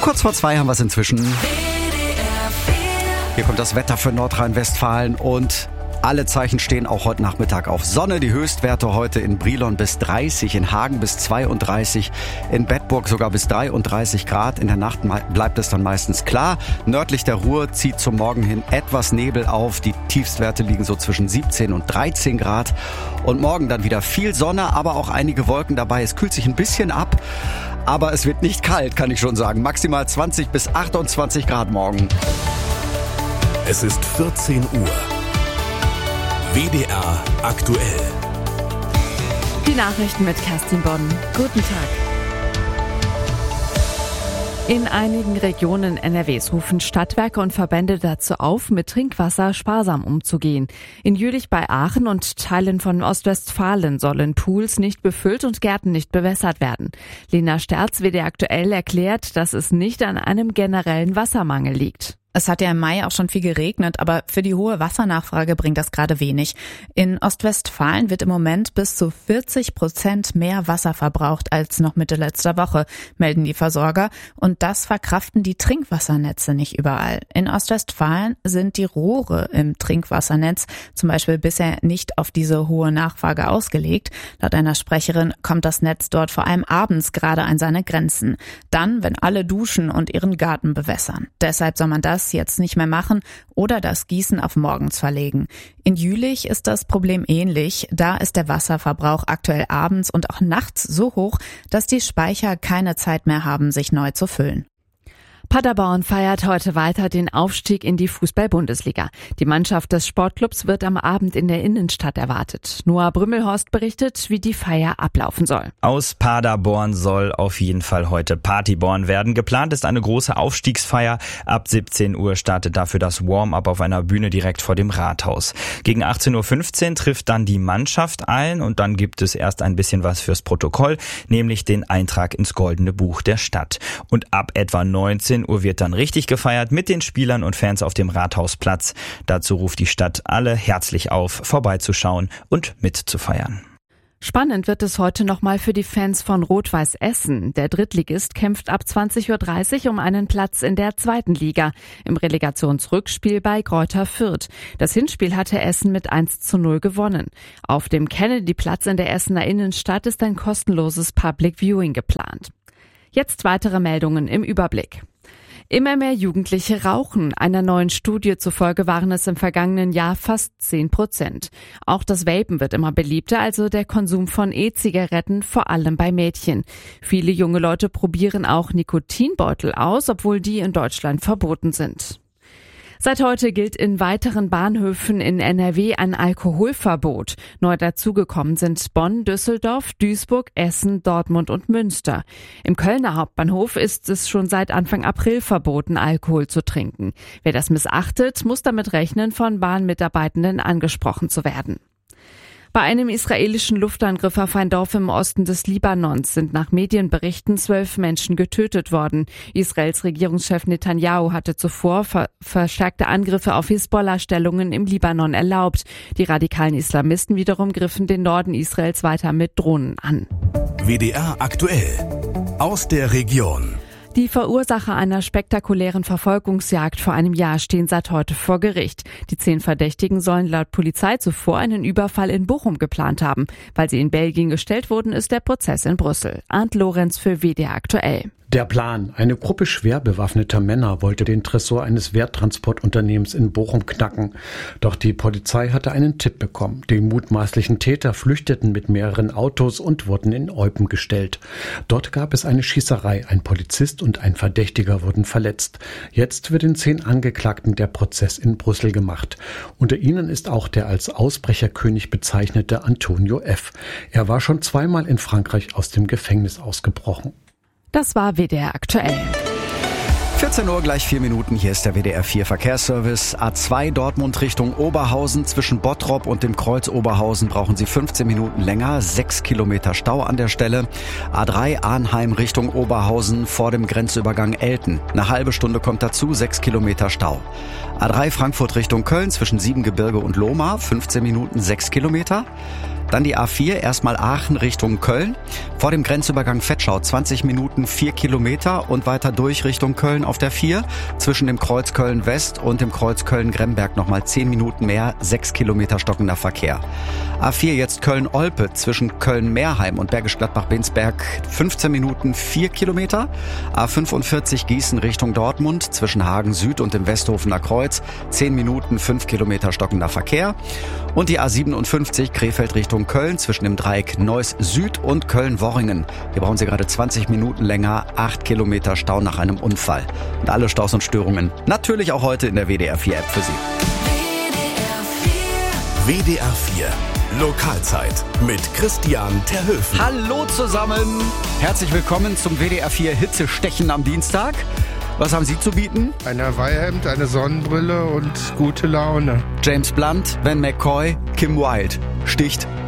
Kurz vor 2 haben wir es inzwischen. Hier kommt das Wetter für Nordrhein-Westfalen und alle Zeichen stehen auch heute Nachmittag auf Sonne. Die Höchstwerte heute in Brilon bis 30, in Hagen bis 32, in Bedburg sogar bis 33 Grad. In der Nacht bleibt es dann meistens klar. Nördlich der Ruhr zieht zum Morgen hin etwas Nebel auf. Die Tiefstwerte liegen so zwischen 17 und 13 Grad. Und morgen dann wieder viel Sonne, aber auch einige Wolken dabei. Es kühlt sich ein bisschen ab, aber es wird nicht kalt, kann ich schon sagen. Maximal 20 bis 28 Grad morgen. Es ist 14 Uhr. WDR aktuell. Die Nachrichten mit Kerstin Bonn. Guten Tag. In einigen Regionen NRWs rufen Stadtwerke und Verbände dazu auf, mit Trinkwasser sparsam umzugehen. In Jülich bei Aachen und Teilen von Ostwestfalen sollen Pools nicht befüllt und Gärten nicht bewässert werden. Lena Sterz, WDR aktuell, erklärt, dass es nicht an einem generellen Wassermangel liegt. Es hat ja im Mai auch schon viel geregnet, aber für die hohe Wassernachfrage bringt das gerade wenig. In Ostwestfalen wird im Moment bis zu 40% mehr Wasser verbraucht als noch Mitte letzter Woche, melden die Versorger. Und das verkraften die Trinkwassernetze nicht überall. In Ostwestfalen sind die Rohre im Trinkwassernetz zum Beispiel bisher nicht auf diese hohe Nachfrage ausgelegt. Laut einer Sprecherin kommt das Netz dort vor allem abends gerade an seine Grenzen. Dann, wenn alle duschen und ihren Garten bewässern. Deshalb soll man das jetzt nicht mehr machen oder das Gießen auf morgens verlegen. In Jülich ist das Problem ähnlich. Da ist der Wasserverbrauch aktuell abends und auch nachts so hoch, dass die Speicher keine Zeit mehr haben, sich neu zu füllen. Paderborn feiert heute weiter den Aufstieg in die Fußball-Bundesliga. Die Mannschaft des Sportclubs wird am Abend in der Innenstadt erwartet. Noah Brümmelhorst berichtet, wie die Feier ablaufen soll. Aus Paderborn soll auf jeden Fall heute Partyborn werden. Geplant ist eine große Aufstiegsfeier. Ab 17 Uhr startet dafür das Warm-up auf einer Bühne direkt vor dem Rathaus. Gegen 18.15 Uhr trifft dann die Mannschaft ein und dann gibt es erst ein bisschen was fürs Protokoll, nämlich den Eintrag ins Goldene Buch der Stadt. Und ab etwa 19 Uhr wird dann richtig gefeiert mit den Spielern und Fans auf dem Rathausplatz. Dazu ruft die Stadt alle herzlich auf, vorbeizuschauen und mitzufeiern. Spannend wird es heute nochmal für die Fans von Rot-Weiß Essen. Der Drittligist kämpft ab 20.30 Uhr um einen Platz in der 2. Liga im Relegationsrückspiel bei Greuther Fürth. Das Hinspiel hatte Essen mit 1:0 gewonnen. Auf dem Kennedy-Platz in der Essener Innenstadt ist ein kostenloses Public Viewing geplant. Jetzt weitere Meldungen im Überblick. Immer mehr Jugendliche rauchen. Einer neuen Studie zufolge waren es im vergangenen Jahr fast 10%. Auch das Vapen wird immer beliebter, also der Konsum von E-Zigaretten, vor allem bei Mädchen. Viele junge Leute probieren auch Nikotinbeutel aus, obwohl die in Deutschland verboten sind. Seit heute gilt in weiteren Bahnhöfen in NRW ein Alkoholverbot. Neu dazugekommen sind Bonn, Düsseldorf, Duisburg, Essen, Dortmund und Münster. Im Kölner Hauptbahnhof ist es schon seit Anfang April verboten, Alkohol zu trinken. Wer das missachtet, muss damit rechnen, von Bahnmitarbeitenden angesprochen zu werden. Bei einem israelischen Luftangriff auf ein Dorf im Osten des Libanons sind nach Medienberichten 12 Menschen getötet worden. Israels Regierungschef Netanyahu hatte zuvor verstärkte Angriffe auf Hisbollah-Stellungen im Libanon erlaubt. Die radikalen Islamisten wiederum griffen den Norden Israels weiter mit Drohnen an. WDR aktuell. Aus der Region. Die Verursacher einer spektakulären Verfolgungsjagd vor einem Jahr stehen seit heute vor Gericht. Die 10 Verdächtigen sollen laut Polizei zuvor einen Überfall in Bochum geplant haben. Weil sie in Belgien gestellt wurden, ist der Prozess in Brüssel. Arndt Lorenz für WDR aktuell. Der Plan: Eine Gruppe schwer bewaffneter Männer wollte den Tresor eines Werttransportunternehmens in Bochum knacken. Doch die Polizei hatte einen Tipp bekommen. Die mutmaßlichen Täter flüchteten mit mehreren Autos und wurden in Eupen gestellt. Dort gab es eine Schießerei. Ein Polizist und ein Verdächtiger wurden verletzt. Jetzt wird den 10 Angeklagten der Prozess in Brüssel gemacht. Unter ihnen ist auch der als Ausbrecherkönig bezeichnete Antonio F. Er war schon 2-mal in Frankreich aus dem Gefängnis ausgebrochen. Das war WDR aktuell. 14 Uhr, gleich 4 Minuten. Hier ist der WDR 4 Verkehrsservice. A2 Dortmund Richtung Oberhausen. Zwischen Bottrop und dem Kreuz Oberhausen brauchen Sie 15 Minuten länger. 6 Kilometer Stau an der Stelle. A3 Arnheim Richtung Oberhausen vor dem Grenzübergang Elten. Eine halbe Stunde kommt dazu, 6 Kilometer Stau. A3 Frankfurt Richtung Köln zwischen Siebengebirge und Lohmar. 15 Minuten, 6 Kilometer. Dann die A4, erstmal Aachen Richtung Köln. Vor dem Grenzübergang Vetschau 20 Minuten 4 Kilometer und weiter durch Richtung Köln auf der 4. Zwischen dem Kreuz Köln West und dem Kreuz Köln-Gremberg nochmal 10 Minuten mehr, 6 Kilometer stockender Verkehr. A4 jetzt Köln-Olpe zwischen Köln-Meerheim und Bergisch Gladbach-Bensberg 15 Minuten 4 Kilometer. A45 Gießen Richtung Dortmund zwischen Hagen Süd und dem Westhofener Kreuz 10 Minuten 5 Kilometer stockender Verkehr. Und die A57 Krefeld Richtung Köln zwischen dem Dreieck Neuss Süd und Köln-Worringen. Hier brauchen Sie gerade 20 Minuten länger, 8 Kilometer Stau nach einem Unfall. Und alle Staus und Störungen natürlich auch heute in der WDR 4 App für Sie. WDR 4 Lokalzeit mit Christian Terhöfen. Hallo zusammen, herzlich willkommen zum WDR 4 Hitzestechen am Dienstag. Was haben Sie zu bieten? Ein Hawaii-Hemd, eine Sonnenbrille und gute Laune. James Blunt, Ben McCoy, Kim Wilde. Sticht